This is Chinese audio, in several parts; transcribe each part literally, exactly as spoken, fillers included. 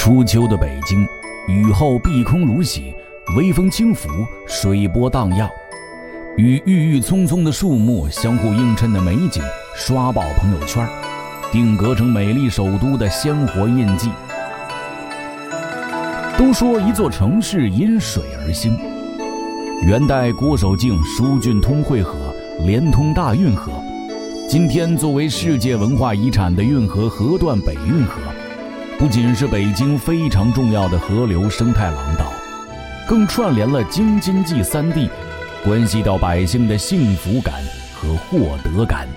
初秋的北京，雨后碧空如洗，微风轻拂，水波荡漾，与郁郁葱葱的树木相互映衬的美景刷爆朋友圈，定格成美丽首都的鲜活印记。都说一座城市因水而兴，元代郭守敬疏浚通惠河，连通大运河。今天作为世界文化遗产的运河河段北运河，不仅是北京非常重要的河流生态廊道，更串联了京津冀三地，关系到百姓的幸福感和获得感。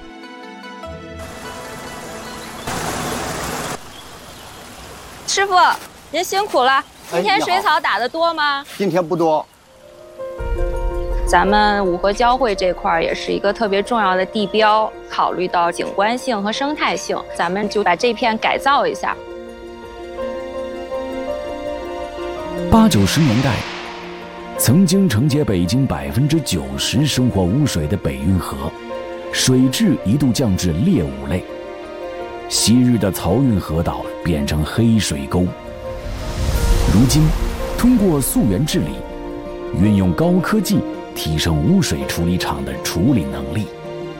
师傅，您辛苦了。今天水草打得多吗？ 今天不多。 咱们五河交汇这块也是一个特别重要的地标，考虑到景观性和生态性，咱们就把这片改造一下。 八九十年代，曾经承接北京百分之九十生活污水的北运河，水质一度降至劣五类。昔日的漕运河道变成黑水沟。如今，通过溯源治理，运用高科技提升污水处理厂的处理能力。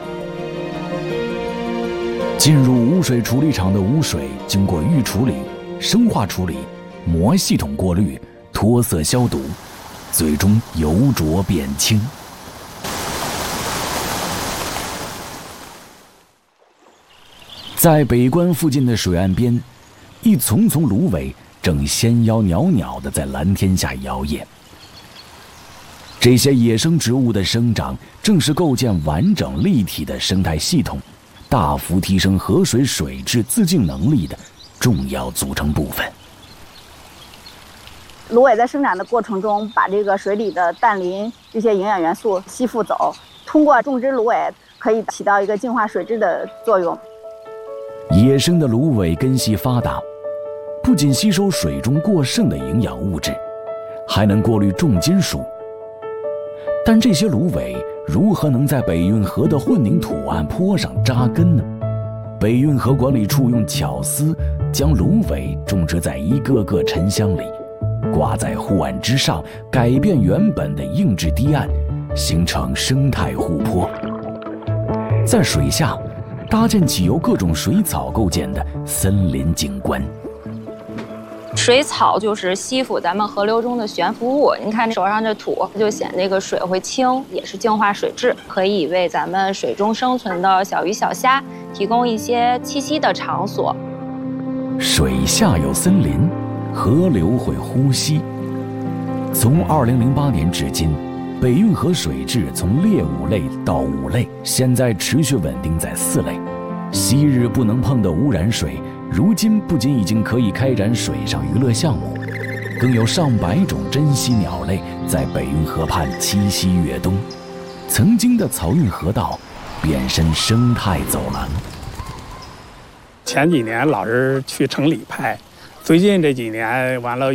进入污水处理厂的污水，经过预处理、生化处理、膜系统过滤、脱色消毒，最终由浊变清。在北关附近的水岸边，一丛丛芦苇正纤腰袅袅地在蓝天下摇曳。这些野生植物的生长，正是构建完整立体的生态系统，大幅提升河水水质自净能力的重要组成部分。 芦苇在生长的过程中，把这个水里的氮磷这些营养元素吸附走，通过种植芦苇可以起到一个净化水质的作用。 野生的芦苇根系发达，不仅吸收水中过剩的营养物质，还能过滤重金属。但这些芦苇如何能在北运河的混凝土岸坡上扎根呢？北运河管理处用巧思将芦苇种植在一个个沉箱里，挂在护岸之上，改变原本的硬质堤岸，形成生态护坡。在水下搭建起由各种水草构建的森林景观。 水草就是吸附咱们河流中的悬浮物，您看手上这土就显那个水会清，也是净化水质，可以为咱们水中生存的小鱼小虾提供一些栖息的场所。 水下有森林，河流会呼吸。从二零零八年至今，北运河水质从劣五类到五类，现在持续稳定在四类。昔日不能碰的污染水，如今不仅已经可以开展水上娱乐项目，更有上百种珍稀鸟类在北运河畔栖息越冬。曾经的漕运河道变身生态走廊。 前几年老是去城里拍，最近这几年完了